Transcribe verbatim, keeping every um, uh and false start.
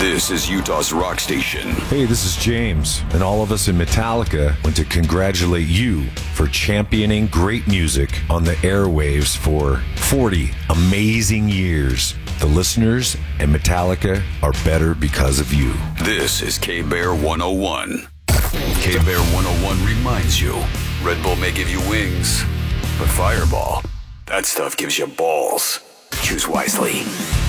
This is Utah's rock station. Hey, this is James, and all of us in Metallica want to congratulate you for championing great music on the airwaves for forty amazing years. The listeners and Metallica are better because of you. This is K-Bear one oh one. K-Bear one oh one reminds you, Red Bull may give you wings, but Fireball, that stuff gives you balls. Choose wisely.